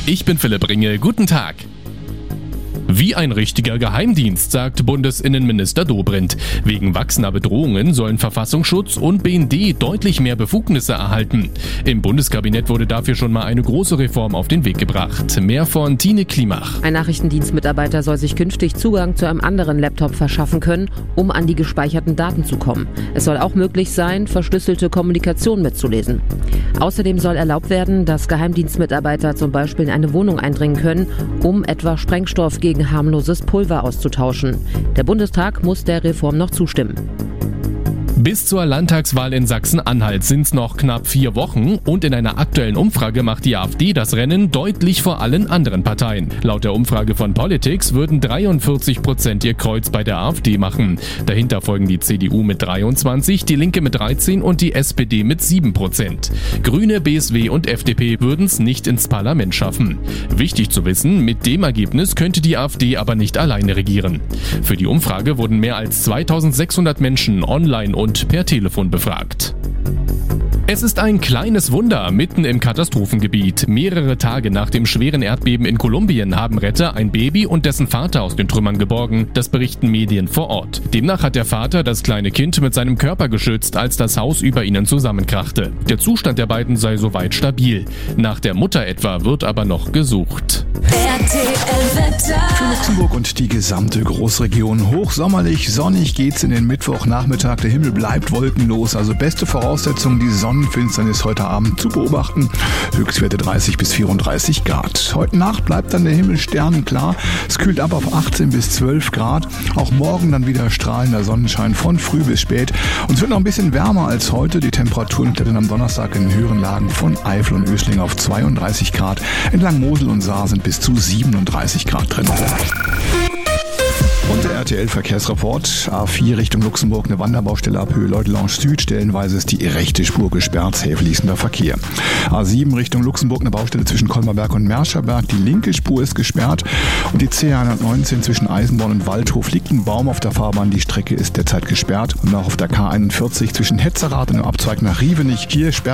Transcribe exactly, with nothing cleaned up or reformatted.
Ich bin Philipp Ringe, guten Tag. Wie ein richtiger Geheimdienst, sagt Bundesinnenminister Dobrindt. Wegen wachsender Bedrohungen sollen Verfassungsschutz und B N D deutlich mehr Befugnisse erhalten. Im Bundeskabinett wurde dafür schon mal eine große Reform auf den Weg gebracht. Mehr von Tine Klimach. Ein Nachrichtendienstmitarbeiter soll sich künftig Zugang zu einem anderen Laptop verschaffen können, um an die gespeicherten Daten zu kommen. Es soll auch möglich sein, verschlüsselte Kommunikation mitzulesen. Außerdem soll erlaubt werden, dass Geheimdienstmitarbeiter zum Beispiel in eine Wohnung eindringen können, um etwa Sprengstoff gegen harmloses Pulver auszutauschen. Der Bundestag muss der Reform noch zustimmen. Bis zur Landtagswahl in Sachsen-Anhalt sind es noch knapp vier Wochen und in einer aktuellen Umfrage macht die AfD das Rennen deutlich vor allen anderen Parteien. Laut der Umfrage von Politics würden dreiundvierzig Prozent ihr Kreuz bei der AfD machen. Dahinter folgen die C D U mit dreiundzwanzig, die Linke mit dreizehn und die S P D mit sieben Prozent. Grüne, B S W und F D P würden es nicht ins Parlament schaffen. Wichtig zu wissen, mit dem Ergebnis könnte die AfD aber nicht alleine regieren. Für die Umfrage wurden mehr als zweitausendsechshundert Menschen online und und per Telefon befragt. Es ist ein kleines Wunder mitten im Katastrophengebiet. Mehrere Tage nach dem schweren Erdbeben in Kolumbien haben Retter ein Baby und dessen Vater aus den Trümmern geborgen. Das berichten Medien vor Ort. Demnach hat der Vater das kleine Kind mit seinem Körper geschützt, als das Haus über ihnen zusammenkrachte. Der Zustand der beiden sei soweit stabil. Nach der Mutter etwa wird aber noch gesucht. Für Luxemburg und die gesamte Großregion hochsommerlich, sonnig geht's in den Mittwochnachmittag. Der Himmel bleibt wolkenlos, also beste Voraussetzung, die Sonnenfinsternis heute Abend zu beobachten. Höchstwerte dreißig bis vierunddreißig Grad. Heute Nacht bleibt dann der Himmel sternenklar. Es kühlt ab auf achtzehn bis zwölf Grad. Auch morgen dann wieder strahlender Sonnenschein von früh bis spät. Und es wird noch ein bisschen wärmer als heute. Die Temperaturen klettern am Donnerstag in den höheren Lagen von Eifel und Ösling auf zweiunddreißig Grad. Entlang Mosel und Saar sind bis zu siebenunddreißig Grad drin. Und der R T L-Verkehrsreport. A vier Richtung Luxemburg, eine Wanderbaustelle ab Höhe Leutelange Süd. Stellenweise ist die rechte Spur gesperrt, zäh fließender Verkehr. A sieben Richtung Luxemburg, eine Baustelle zwischen Kolmerberg und Merscherberg. Die linke Spur ist gesperrt. Und die C hundertneunzehn zwischen Eisenborn und Waldhof liegt ein Baum auf der Fahrbahn. Die Strecke ist derzeit gesperrt. Und auch auf der K einundvierzig zwischen Hetzerath und dem Abzweig nach Rievenich. Hier sperrt